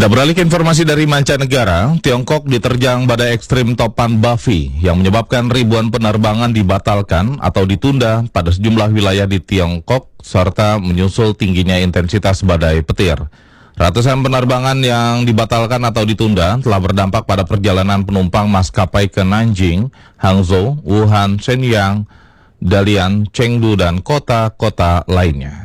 Kita beralih ke informasi dari mancanegara. Tiongkok diterjang badai ekstrim topan Bavi yang menyebabkan ribuan penerbangan dibatalkan atau ditunda pada sejumlah wilayah di Tiongkok serta menyusul tingginya intensitas badai petir. Ratusan penerbangan yang dibatalkan atau ditunda telah berdampak pada perjalanan penumpang maskapai ke Nanjing, Hangzhou, Wuhan, Shenyang, Dalian, Chengdu, dan kota-kota lainnya.